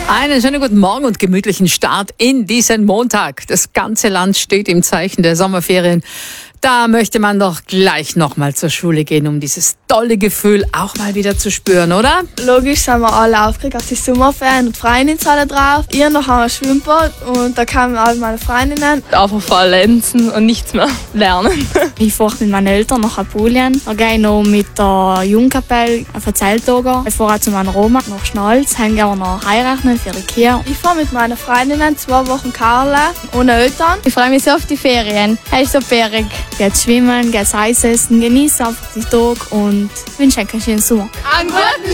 Einen schönen guten Morgen und gemütlichen Start in diesen Montag. Das ganze Land steht im Zeichen der Sommerferien. Da möchte man doch gleich nochmal zur Schule gehen, um dieses tolle Gefühl auch mal wieder zu spüren, oder? Logisch sind wir alle aufgeregt auf die Sommerferien und Freundinnen sind alle drauf. Ihr noch haben wir ein Schwimmbad und da kamen alle meine Freundinnen. Einfach verletzen und nichts mehr lernen. Ich fahre mit meinen Eltern nach Apulien. Dann gehe ich noch mit der Jungkapelle auf ein Zeltlager. Ich fahre zu meiner Oma nach Schnalz. Dann gehen wir noch heiraten für die Kinder. Ich fahre mit meinen Freundinnen 2 Wochen Karla ohne Eltern. Ich freue mich so auf die Ferien. Es ist so berg. Geht schwimmen, geht Eis essen, genieße einfach den Tag und wünsche euch einen schönen Sommer. Einen guten